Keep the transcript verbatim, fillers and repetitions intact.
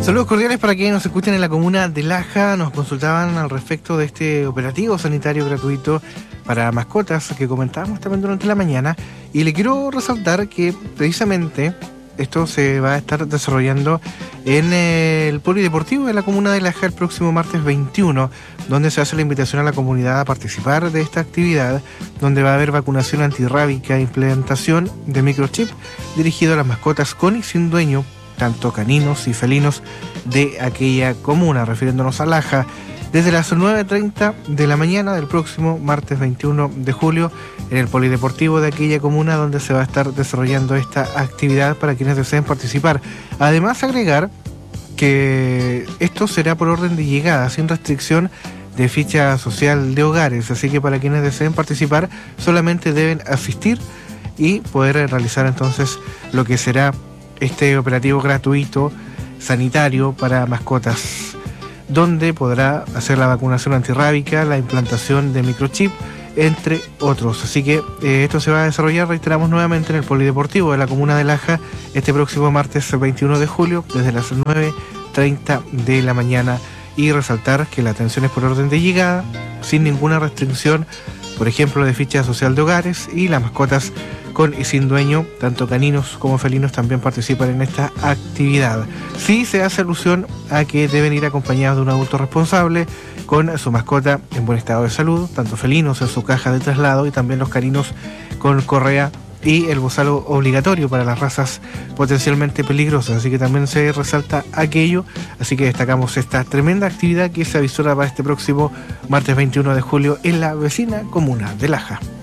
Saludos cordiales para quienes nos escuchan en la comuna de Laja. Nos consultaban al respecto de este operativo sanitario gratuito para mascotas que comentábamos también durante la mañana. Y le quiero resaltar que precisamente esto se va a estar desarrollando en el polideportivo de la comuna de Laja el próximo martes veintiuno, donde se hace la invitación a la comunidad a participar de esta actividad, donde va a haber vacunación antirrábica e implementación de microchip dirigido a las mascotas con y sin dueño, tanto caninos y felinos de aquella comuna, refiriéndonos a Laja, desde las nueve treinta de la mañana del próximo martes veintiuno de julio en el polideportivo de aquella comuna, donde se va a estar desarrollando esta actividad para quienes deseen participar. Además, agregar que esto será por orden de llegada, sin restricción de ficha social de hogares, así que para quienes deseen participar solamente deben asistir y poder realizar entonces lo que será este operativo gratuito sanitario para mascotas, donde podrá hacer la vacunación antirrábica, la implantación de microchip, entre otros. Así que eh, esto se va a desarrollar, reiteramos nuevamente, en el polideportivo de la comuna de Laja este próximo martes veintiuno de julio desde las nueve treinta de la mañana, y resaltar que la atención es por orden de llegada, sin ninguna restricción, por ejemplo, de ficha social de hogares, y las mascotas con y sin dueño, tanto caninos como felinos, también participan en esta actividad. Sí se hace alusión a que deben ir acompañados de un adulto responsable con su mascota en buen estado de salud, tanto felinos en su caja de traslado y también los caninos con correa y el bozal obligatorio para las razas potencialmente peligrosas, así que también se resalta aquello. Así que destacamos esta tremenda actividad que se avisora para este próximo martes veintiuno de julio en la vecina comuna de Laja.